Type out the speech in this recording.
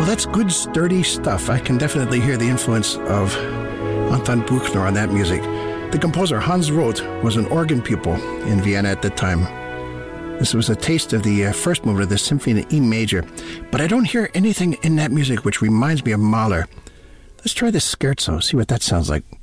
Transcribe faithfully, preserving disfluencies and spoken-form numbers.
Well, that's good, sturdy stuff. I can definitely hear the influence of Anton Buchner on that music. The composer Hans Roth was an organ pupil in Vienna at the time. This was a taste of the uh, first movement of the Symphony in E major, but I don't hear anything in that music which reminds me of Mahler. Let's try this scherzo, see what that sounds like.